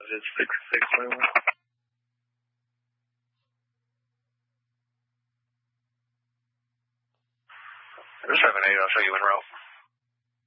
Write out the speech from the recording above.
It is 6621. 78, I'll show you in route.